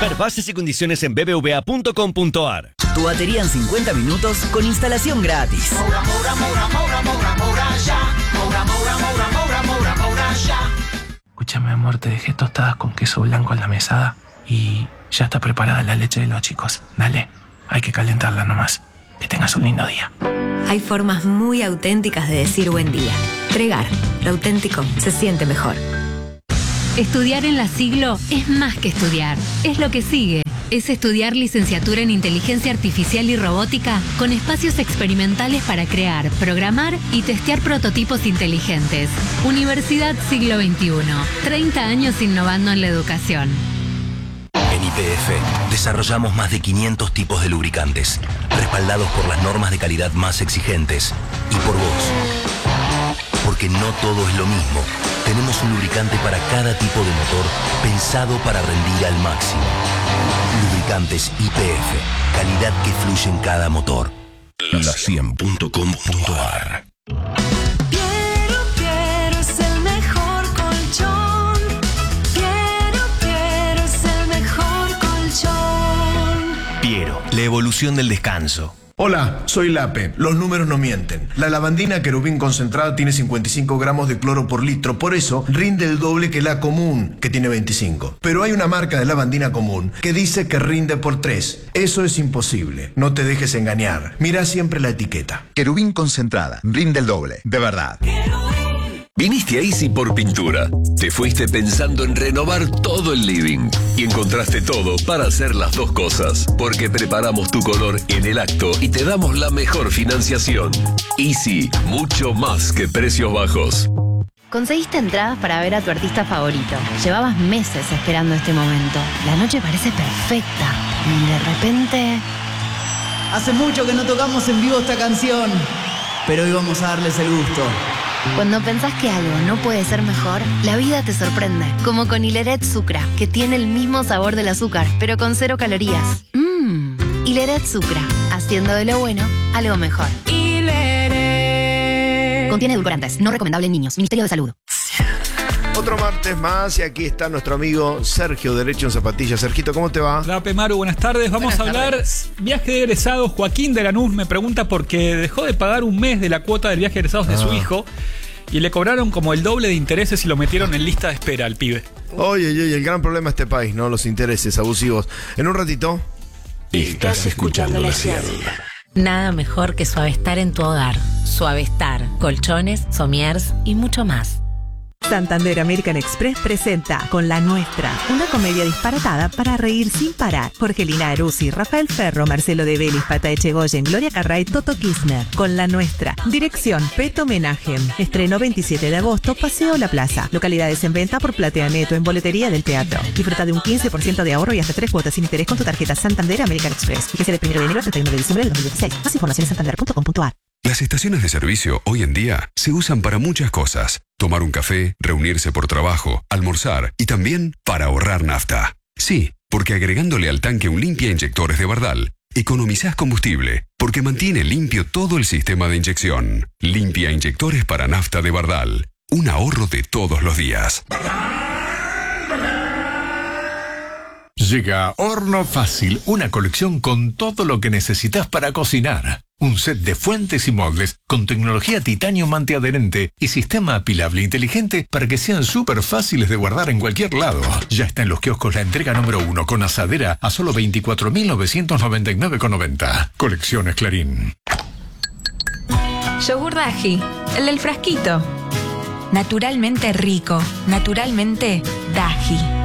Ver bases y condiciones en bbva.com.ar. Tu batería en 50 minutos con instalación gratis. Escúchame, amor, te dejé tostadas con queso blanco en la mesada y ya está preparada la leche de los chicos. Dale, hay que calentarla nomás. Que tengas un lindo día. Hay formas muy auténticas de decir buen día. Tregar, lo auténtico se siente mejor. Estudiar en la Siglo es más que estudiar, es lo que sigue. Es estudiar licenciatura en Inteligencia Artificial y Robótica con espacios experimentales para crear, programar y testear prototipos inteligentes. Universidad Siglo XXI. 30 años innovando en la educación. En YPF desarrollamos más de 500 tipos de lubricantes, respaldados por las normas de calidad más exigentes y por vos. Porque no todo es lo mismo. Tenemos un lubricante para cada tipo de motor pensado para rendir al máximo. Lubricantes YPF. Calidad que fluye en cada motor. La100.com.ar. Piero es el mejor colchón. Piero es el mejor colchón. Piero, la evolución del descanso. Hola, soy Lape. Los números no mienten. La lavandina Querubín concentrada tiene 55 gramos de cloro por litro, por eso rinde el doble que la común, que tiene 25. Pero hay una marca de lavandina común que dice que rinde por 3. Eso es imposible. No te dejes engañar. Mira siempre la etiqueta. Querubín concentrada, rinde el doble, de verdad. Viniste a Easy por pintura. Te fuiste pensando en renovar todo el living y encontraste todo para hacer las dos cosas, porque preparamos tu color en el acto y te damos la mejor financiación. Easy, mucho más que precios bajos. Conseguiste entradas para ver a tu artista favorito. Llevabas meses esperando este momento. La noche parece perfecta y de repente... Hace mucho que no tocamos en vivo esta canción, pero hoy vamos a darles el gusto. Cuando pensás que algo no puede ser mejor, la vida te sorprende. Como con Hileret Sucra, que tiene el mismo sabor del azúcar, pero con 0 calorías. Hileret Sucra, haciendo de lo bueno algo mejor. Hileret. Contiene edulcorantes, no recomendable en niños. Ministerio de Salud. Otro martes más y aquí está nuestro amigo Sergio, Derecho en Zapatillas. Sergito, ¿cómo te va? Hola, Maru, buenas tardes. Vamos a hablar viaje de egresados. Joaquín de Lanús me pregunta por qué dejó de pagar un mes de la cuota del viaje de egresados de su hijo y le cobraron como el doble de intereses y lo metieron en lista de espera al pibe. Oye, el gran problema de este país, ¿no? Los intereses abusivos. En un ratito... Estás escuchando La 100. Nada mejor que Suavestar en tu hogar. Suavestar, colchones, somiers y mucho más. Santander American Express presenta Con la Nuestra, una comedia disparatada para reír sin parar. Jorgelina Aruzzi, Rafael Ferro, Marcelo De Bellis, Pata Echegoyen, Gloria Carray, Toto Kirchner. Con la Nuestra. Dirección Peto Menagem. Estreno 27 de agosto, Paseo La Plaza. Localidades en venta por Platea Neto en boletería del teatro. Disfruta de un 15% de ahorro y hasta 3 cuotas sin interés con tu tarjeta Santander American Express. Fíjese del 1 de enero al 31 de diciembre del 2016. Más información en santander.com.ar. Las estaciones de servicio hoy en día se usan para muchas cosas. Tomar un café, reunirse por trabajo, almorzar y también para ahorrar nafta. Sí, porque agregándole al tanque un limpia inyectores de Bardal, economizás combustible, porque mantiene limpio todo el sistema de inyección. Limpia inyectores para nafta de Bardal. Un ahorro de todos los días. Llega Horno Fácil, una colección con todo lo que necesitas para cocinar. Un set de fuentes y moldes con tecnología titanio antiadherente y sistema apilable inteligente para que sean súper fáciles de guardar en cualquier lado. Ya está en los kioscos la entrega número 1 con asadera a solo 24.999,90. Colecciones Clarín. Yogur Daji, el del frasquito. Naturalmente rico, naturalmente Daji.